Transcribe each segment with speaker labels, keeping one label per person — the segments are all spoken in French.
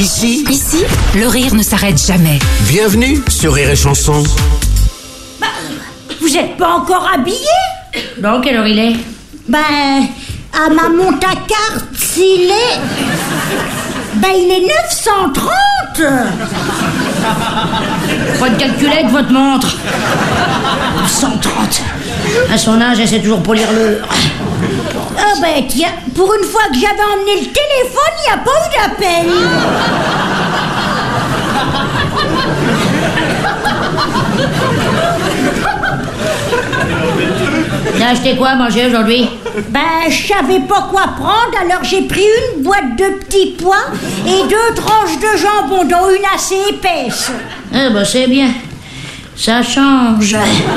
Speaker 1: Ici,
Speaker 2: le rire ne s'arrête jamais.
Speaker 1: Bienvenue sur Rire et Chanson.
Speaker 3: Bah, vous êtes pas encore habillé?
Speaker 4: Non, quelle heure il est?
Speaker 3: Ben, à ma montre à carte, il est 9h30.
Speaker 4: Faut de calculer votre montre.
Speaker 3: 9h30.
Speaker 4: À son âge, elle sait toujours polir l'heure.
Speaker 3: Ah ben tiens, pour une fois que j'avais emmené le téléphone, il n'y a pas eu d'appel.
Speaker 4: T'as acheté quoi à manger aujourd'hui?
Speaker 3: Ben, je savais pas quoi prendre, alors j'ai pris une boîte de petits pois et 2 tranches de jambon, dont une assez épaisse.
Speaker 4: Ah bah c'est bien. Ça change.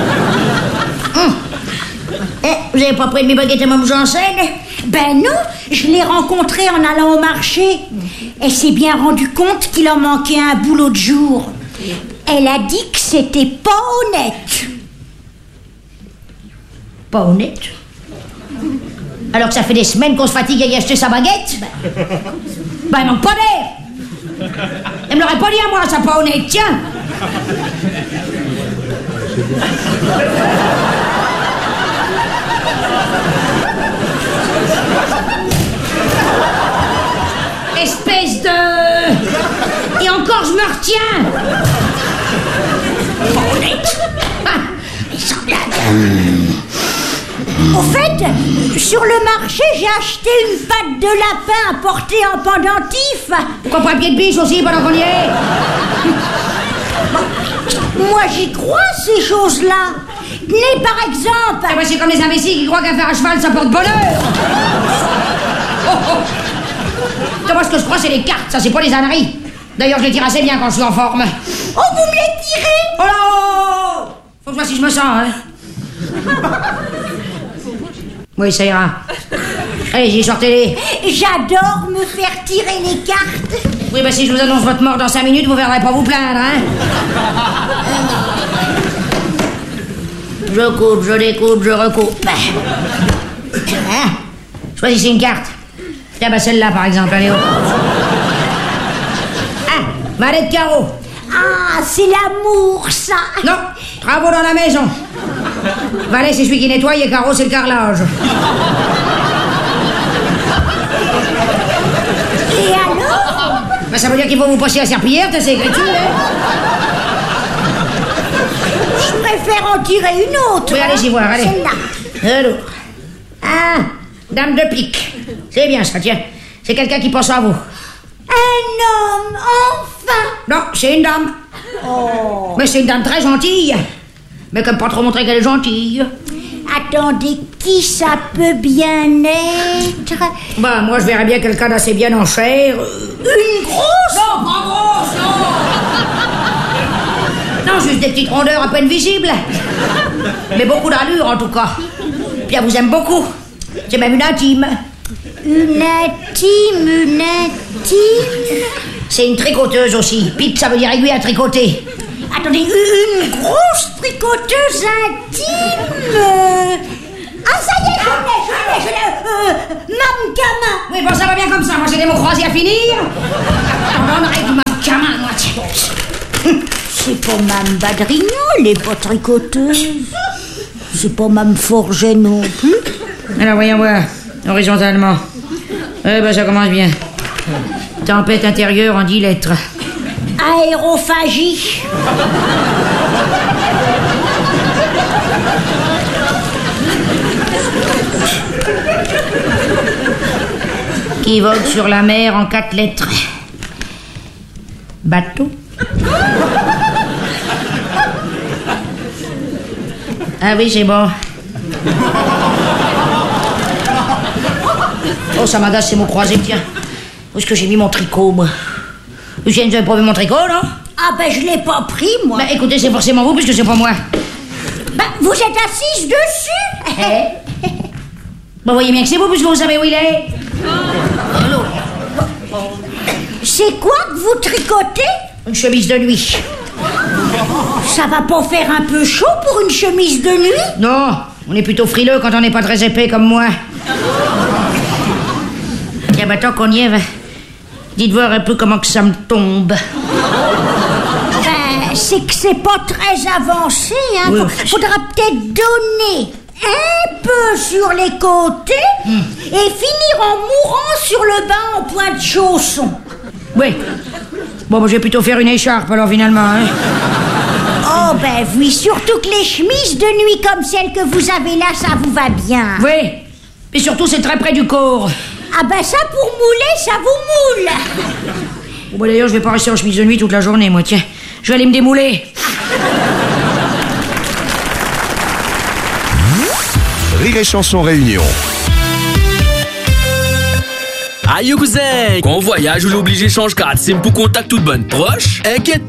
Speaker 4: Vous avez pas pris de mes baguettes à Mme Janssen?
Speaker 3: Ben non, je l'ai rencontré en allant au marché. Elle s'est bien rendue compte qu'il en manquait un bout l'autre jour. Elle a dit que c'était pas honnête.
Speaker 4: Pas honnête? Alors que ça fait des semaines qu'on se fatigue à y acheter sa baguette? Ben elle manque pas d'air. Elle me l'aurait pas dit à moi, ça pas honnête, tiens. Espèce de... Et encore je me retiens. Pas honnête.
Speaker 3: Au fait, sur le marché, j'ai acheté une patte de lapin à porter en pendentif.
Speaker 4: Pourquoi pas un pied de biche aussi pendant qu'on y est?
Speaker 3: Moi, j'y crois, ces choses-là. Mais par exemple...
Speaker 4: Ah bah c'est comme les imbéciles qui croient qu'un fer à cheval, ça porte bonheur. Moi, ce que je crois, c'est les cartes, ça, c'est pas les âneries. D'ailleurs, je les tire assez bien quand je suis en forme.
Speaker 3: Oh, vous me les tirez?
Speaker 4: Oh là! Faut que je vois si je me sens, hein. Oui, ça ira. Allez-y, sortez-les.
Speaker 3: J'adore me faire tirer les cartes.
Speaker 4: Oui, bah si je vous annonce votre mort dans 5 minutes, vous verrez pas vous plaindre, hein. Je coupe, je découpe, je recoupe. Hein? Choisissez une carte. Tiens, bah celle-là, par exemple, allez, hop. Ah, valet de carreau.
Speaker 3: Ah, c'est l'amour, ça.
Speaker 4: Non, travaux dans la maison. Valet, c'est celui qui nettoie et carreau, c'est le carrelage.
Speaker 3: Et alors?
Speaker 4: Bah, ça veut dire qu'il faut vous passer la serpillière, t'as ces écritures, hein.
Speaker 3: Je préfère en tirer une autre.
Speaker 4: Oui, allez-y voir, allez.
Speaker 3: Celle-là.
Speaker 4: Alors. Ah, dame de pique. C'est bien ça, tiens. C'est quelqu'un qui pense à vous.
Speaker 3: Un homme, enfin.
Speaker 4: Non, c'est une dame.
Speaker 3: Oh.
Speaker 4: Mais c'est une dame très gentille. Mais comme pas trop montrer qu'elle est gentille.
Speaker 3: Attendez, qui ça peut bien être?
Speaker 4: Bah, moi, je verrais bien quelqu'un d'assez bien en chair.
Speaker 3: Une grosse?
Speaker 4: Non, pas grosse, non. Non, juste des petites rondeurs à peine visibles. Mais beaucoup d'allure, en tout cas. Puis elle vous aime beaucoup. C'est même une intime.
Speaker 3: Une intime.
Speaker 4: C'est une tricoteuse aussi. Pique, ça veut dire aiguille à tricoter.
Speaker 3: Attendez, une grosse tricoteuse intime. Ah, ça y est, je l'ai. Mme Camin.
Speaker 4: Oui, bon, ça va bien comme ça. Moi, j'ai des mots croisés à finir. On arrête Mme Camin, moi, tiens.
Speaker 3: C'est pas Mme Badrignon, elle est pas tricoteuse. C'est pas Mme Forget non plus.
Speaker 4: Alors, voyons voir. Horizontalement. Eh ben, ça commence bien. Tempête intérieure en 10 lettres.
Speaker 3: Aérophagie.
Speaker 4: Qui vogue sur la mer en 4 lettres. Bateau. Ah oui, c'est bon. Oh, ça m'agace ces mots croisés, tiens. Où est-ce que j'ai mis mon tricot, moi? Eugène, vous avez pas vu mon tricot, non?
Speaker 3: Ah ben, je l'ai pas pris, moi.
Speaker 4: Bah écoutez, c'est forcément vous, puisque c'est pas moi.
Speaker 3: Ben, vous êtes assise dessus.
Speaker 4: Bah voyez bien que c'est vous, puisque vous savez où il est.
Speaker 3: C'est quoi que vous tricotez?
Speaker 4: Une chemise de nuit.
Speaker 3: Ça va pas faire un peu chaud pour une chemise de nuit?
Speaker 4: Non, on est plutôt frileux quand on n'est pas très épais comme moi. Tiens, bah tant qu'on y est, Dites voir un peu comment que ça me tombe.
Speaker 3: C'est que c'est pas très avancé, hein.
Speaker 4: Oui.
Speaker 3: Faudra peut-être donner un peu sur les côtés et finir en mourant sur le bas en point de chausson.
Speaker 4: Oui. Bon, bah, je vais plutôt faire une écharpe alors finalement, hein.
Speaker 3: Oh ben oui, surtout que les chemises de nuit comme celle que vous avez là, ça vous va bien.
Speaker 4: Oui. Et surtout, c'est très près du corps.
Speaker 3: Ah ben ça, pour mouler, ça vous moule.
Speaker 4: Bon, bah, d'ailleurs, je vais pas rester en chemise de nuit toute la journée, moi, tiens. Je vais aller me démouler.
Speaker 5: Rire et Chanson Réunion.
Speaker 6: Aïe cousin, quand on voyage ou l'obligé change carte SIM pour contact toute bonne proche, inquiète